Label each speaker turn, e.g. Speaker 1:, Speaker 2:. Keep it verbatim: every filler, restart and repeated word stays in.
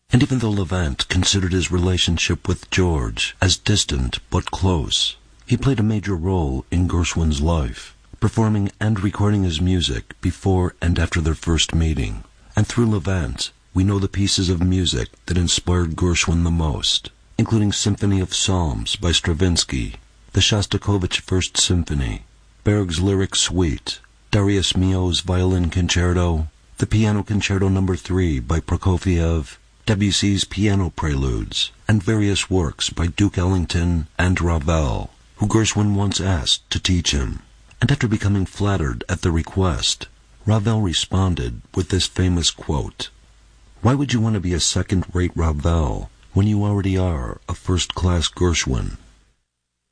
Speaker 1: And even though Levant considered his relationship with George as distant but close, he played a major role in Gershwin's life, performing and recording his music before and after their first meeting. And through Levant, we know the pieces of music that inspired Gershwin the most, including Symphony of Psalms by Stravinsky, the Shostakovich First Symphony, Berg's Lyric Suite, Darius Milhaud's Violin Concerto, the Piano Concerto Number three by Prokofiev, Debussy's Piano Preludes, and various works by Duke Ellington and Ravel, who Gershwin once asked to teach him. And after becoming flattered at the request, Ravel responded with this famous quote, "Why would you want to be a second-rate Ravel when you already are a first-class Gershwin?"